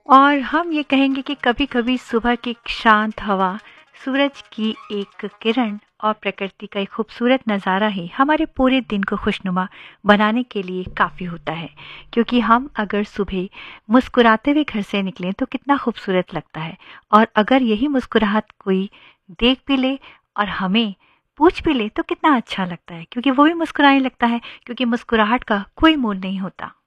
और हम ये कहेंगे कि कभी-कभी सुबह की शांत हवा, सूरज की एक किरण और प्रकृति का एक खूबसूरत नज़ारा ही हमारे पूरे दिन को खुशनुमा बनाने के लिए काफ़ी होता है। क्योंकि हम अगर सुबह मुस्कुराते हुए घर से निकलें तो कितना खूबसूरत लगता है, और अगर यही मुस्कुराहट कोई देख भी ले और हमें पूछ भी ले तो कितना अच्छा लगता है, क्योंकि वो भी मुस्कुराने लगता है, क्योंकि मुस्कुराहट का कोई मोल नहीं होता।